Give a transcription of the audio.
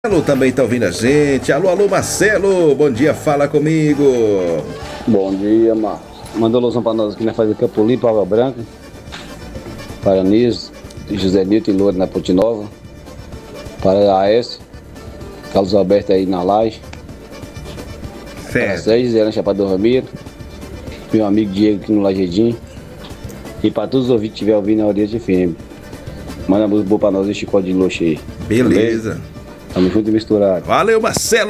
Marcelo também tá ouvindo a gente. Alô, alô, Marcelo, bom dia, fala comigo. Bom dia, Marcos. Manda alusão pra nós aqui na fazenda Campo Limpo, Água Branca, Paranis, José Nilton e Loura na Ponte Nova, para Aécio, Carlos Alberto aí na Laje, para Sérgio, Zé na Chapada do Ramiro, meu amigo Diego aqui no Lajedinho, e para todos os ouvintes que estiverem ouvindo a Audiência FM. Manda música boa pra nós e Chicote de Luxo aí. Beleza. Tamo junto e misturado. Valeu, Marcelo.